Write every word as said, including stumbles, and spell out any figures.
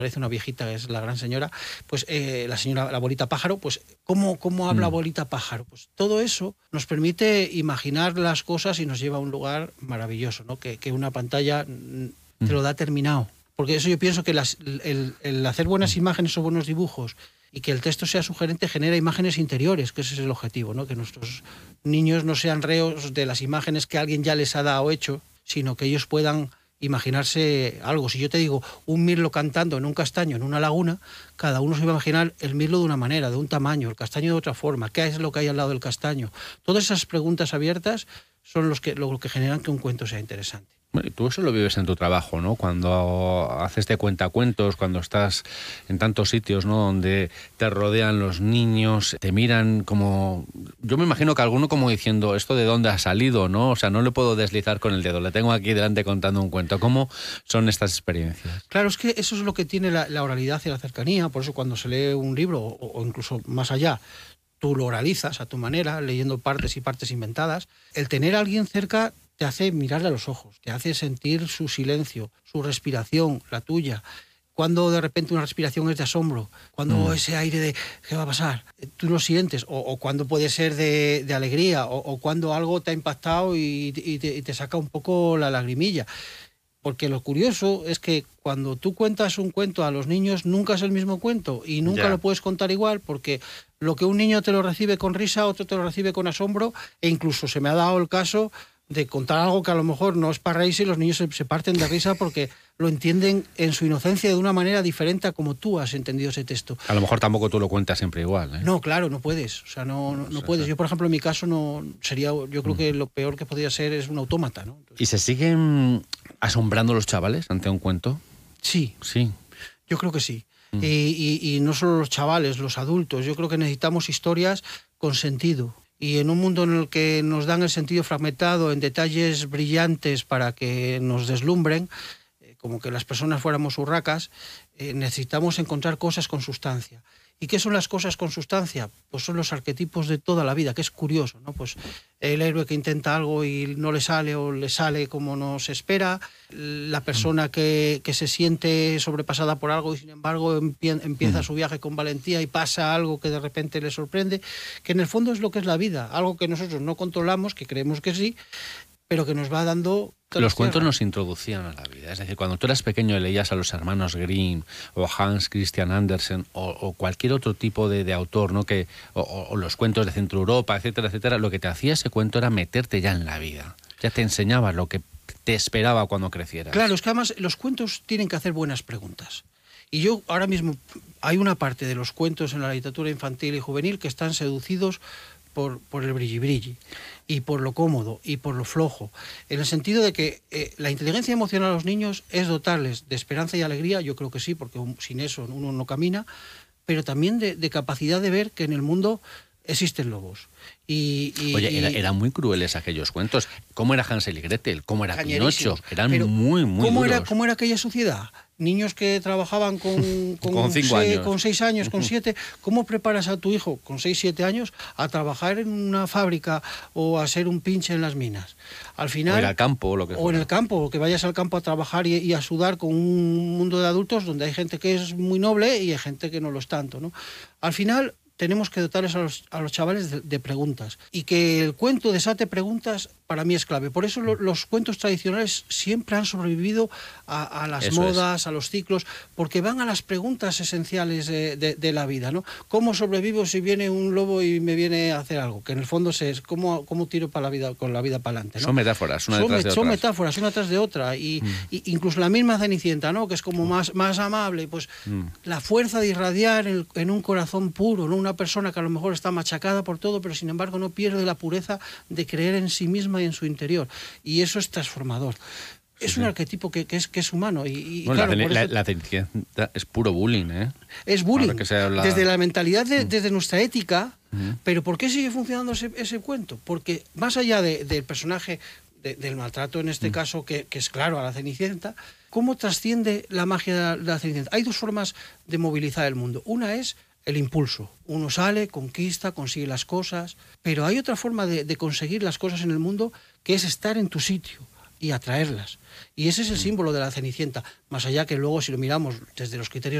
parece una viejita, que es la gran señora, pues eh, la señora, la abuelita pájaro, pues ¿cómo, cómo habla Mm. abuelita pájaro? Pues todo eso nos permite imaginar las cosas y nos lleva a un lugar maravilloso, ¿no? Que, que una pantalla mm, te lo da terminado. Porque eso yo pienso que las, el, el hacer buenas imágenes o buenos dibujos y que el texto sea sugerente genera imágenes interiores, que ese es el objetivo, ¿no? Que nuestros niños no sean reos de las imágenes que alguien ya les ha dado hecho, sino que ellos puedan imaginarse algo. Si yo te digo un mirlo cantando en un castaño, en una laguna, cada uno se va a imaginar el mirlo de una manera, de un tamaño, el castaño de otra forma, qué es lo que hay al lado del castaño. Todas esas preguntas abiertas son los que, lo que generan que un cuento sea interesante. Bueno, y tú eso lo vives en tu trabajo, ¿no? Cuando haces de cuentacuentos, cuando estás en tantos sitios, ¿no? Donde te rodean los niños, te miran como... Yo me imagino que alguno como diciendo, ¿esto de dónde ha salido, no? O sea, no le puedo deslizar con el dedo, le tengo aquí delante contando un cuento. ¿Cómo son estas experiencias? Claro, es que eso es lo que tiene la, la oralidad y la cercanía, por eso cuando se lee un libro, o, o incluso más allá, tú lo oralizas a tu manera, leyendo partes y partes inventadas. El tener a alguien cerca te hace mirarle a los ojos, te hace sentir su silencio, su respiración, la tuya. Cuando de repente una respiración es de asombro, cuando mm. ese aire de ¿qué va a pasar? Tú lo sientes, o, o cuando puede ser de, de alegría, o, o cuando algo te ha impactado y, y, te, y te saca un poco la lagrimilla. Porque lo curioso es que cuando tú cuentas un cuento a los niños nunca es el mismo cuento y nunca ya. lo puedes contar igual, porque lo que un niño te lo recibe con risa, otro te lo recibe con asombro, e incluso se me ha dado el caso de contar algo que a lo mejor no es para reírse y los niños se, se parten de risa porque lo entienden en su inocencia de una manera diferente a como tú has entendido ese texto. A lo mejor tampoco tú lo cuentas siempre igual, ¿eh? No, claro, no puedes. O sea, no, no, no sí, puedes. sí. Yo, por ejemplo, en mi caso, no sería, yo creo que lo peor que podría ser es un autómata, ¿no? Entonces, ¿Y se siguen asombrando los chavales ante un cuento? sí, Sí. yo creo que sí. Mm. Y, y, y no solo los chavales, los adultos. Yo creo que necesitamos historias con sentido. Y en un mundo en el que nos dan el sentido fragmentado en detalles brillantes para que nos deslumbren, eh, como que las personas fuéramos urracas, eh, necesitamos encontrar cosas con sustancia. ¿Y qué son las cosas con sustancia? Pues son los arquetipos de toda la vida, que es curioso, ¿no? Pues el héroe que intenta algo y no le sale o le sale como no se espera, la persona que, que se siente sobrepasada por algo y sin embargo empie, empieza mm. su viaje con valentía y pasa algo que de repente le sorprende, que en el fondo es lo que es la vida, algo que nosotros no controlamos, que creemos que sí, pero que nos va dando... Los cuentos nos introducían a la vida. Es decir, cuando tú eras pequeño y leías a los hermanos Grimm o Hans Christian Andersen o, o cualquier otro tipo de, de autor, ¿no? que o, o los cuentos de Centro Europa, etcétera, etcétera, lo que te hacía ese cuento era meterte ya en la vida. Ya te enseñaba lo que te esperaba cuando crecieras. Claro, es que además los cuentos tienen que hacer buenas preguntas. Y yo ahora mismo, hay una parte de los cuentos en la literatura infantil y juvenil que están seducidos por, por el brilli-brilli y por lo cómodo y por lo flojo, en el sentido de que eh, la inteligencia emocional a los niños es dotarles de esperanza y alegría, yo creo que sí, porque sin eso uno no camina, pero también de, de capacidad de ver que en el mundo existen lobos. Y, y, Oye, era, y... eran muy crueles aquellos cuentos. ¿Cómo era Hansel y Gretel? ¿Cómo era Pinocho? Eran pero muy, muy ¿cómo duros. Era, ¿Cómo era aquella sociedad? Niños que trabajaban con, con, con cinco seis, años. con seis años, con siete. ¿Cómo preparas a tu hijo con seis, siete años a trabajar en una fábrica o a ser un pinche en las minas? Al final, o ir al campo o lo que O fuera. en el campo, o que vayas al campo a trabajar y, y a sudar con un mundo de adultos donde hay gente que es muy noble y hay gente que no lo es tanto, ¿no? Al final tenemos que dotarles a los, a los chavales de, de preguntas. Y que el cuento desate preguntas, para mí es clave. Por eso lo, los cuentos tradicionales siempre han sobrevivido a, a las eso modas, es. a los ciclos, porque van a las preguntas esenciales de, de, de la vida, ¿no? ¿Cómo sobrevivo si viene un lobo y me viene a hacer algo? Que en el fondo es cómo, cómo tiro para la vida, con la vida para adelante, ¿no? Son metáforas, una son, detrás de son otras. metáforas, una tras de otra. Y, mm. y incluso la misma Cenicienta, ¿no? Que es como más, más amable. Pues mm. la fuerza de irradiar en, en un corazón puro, ¿no? Una persona que a lo mejor está machacada por todo, pero sin embargo no pierde la pureza de creer en sí misma y en su interior. Y eso es transformador. Es sí, un sí. arquetipo que, que, es, que es humano. Y, y bueno, claro, la, eso, la, la es puro bullying, ¿eh? Es bullying. Habla... Desde la mentalidad, de, mm. desde nuestra ética. Mm. Pero ¿por qué sigue funcionando ese, ese cuento? Porque más allá de, del personaje, de, del maltrato en este mm. caso, que, que es claro a la Cenicienta, ¿cómo trasciende la magia de la Cenicienta? Hay dos formas de movilizar el mundo. Una es el impulso. Uno sale, conquista, consigue las cosas, pero hay otra forma de, de conseguir las cosas en el mundo que es estar en tu sitio, y atraerlas. Y ese es el símbolo de la Cenicienta, más allá que luego si lo miramos desde los criterios